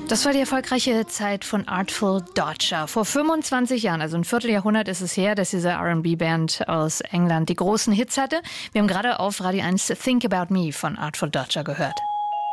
Das war die erfolgreiche Zeit von Artful Dodger. Vor 25 Jahren, also ein Vierteljahrhundert ist es her, dass diese R&B-Band aus England die großen Hits hatte. Wir haben gerade auf Radio 1 Think About Me von Artful Dodger gehört.